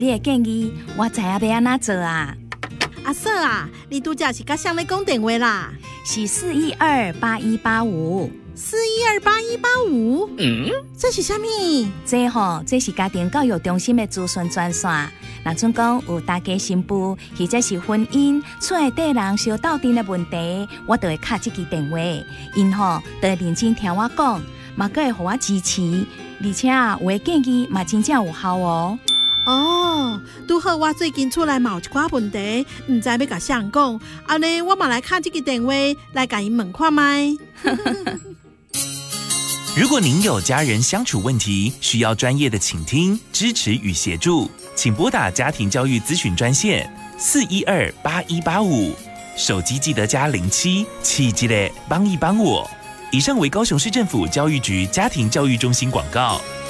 你的建议我知影要安怎做啊。 阿嫂啊，你拄则是甲谁咧讲电话啦？ 是4128185。 4128185？这是啥物？ 这是家庭教育中心的资讯专线。若准讲有大家新妇或者是婚姻、厝内底人相斗阵的问题，我就会敲这支电话，因就会认真听我讲，嘛阁会互我支持，而且有的建议嘛真正有效哦。 拄好我最近厝内嘛有一寡问题，唔知要甲谁人讲，安尼我嘛来敲这个电话来甲因问看卖。 如果您有家人相处问题，需要专业的倾听、支持与协助，请拨打家庭教育咨询专线4128185，手机记得加07，气记得帮一帮我。以上为高雄市政府教育局家庭教育中心广告。